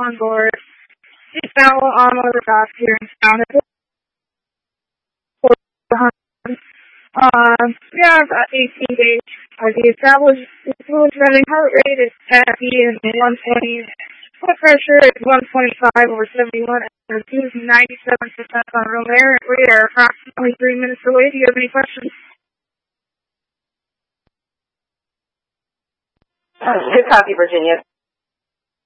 on board. Seat belt will on over the top here and sound it. We have 18 gauge. The established fluid running heart rate is happy in 120. Blood pressure is 125 over 71. And is 97% on room air. We are approximately 3 minutes away. Do you have any questions? Good copy, Virginia.